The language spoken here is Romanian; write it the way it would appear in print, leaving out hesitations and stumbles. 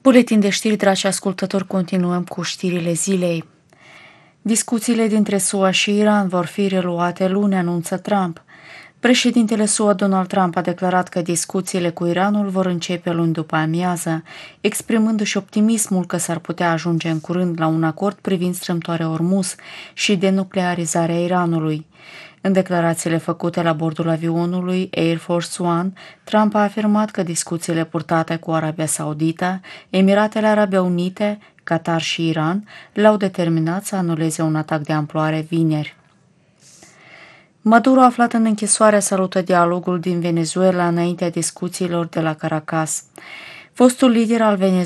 Buletin de știri, dragi ascultători, continuăm cu știrile zilei. Discuțiile dintre SUA și Iran vor fi reluate luni, anunță Trump. Președintele SUA Donald Trump a declarat că discuțiile cu Iranul vor începe luni după amiază, exprimându-și optimismul că s-ar putea ajunge în curând la un acord privind strâmtoarea Ormuz și denuclearizarea Iranului. În declarațiile făcute la bordul avionului Air Force One, Trump a afirmat că discuțiile purtate cu Arabia Saudită, Emiratele Arabe Unite, Qatar și Iran l-au determinat să anuleze un atac de amploare vineri. Maduro, aflat în închisoare, salută dialogul din Venezuela înaintea discuțiilor de la Caracas. Fostul lider al Venezuelei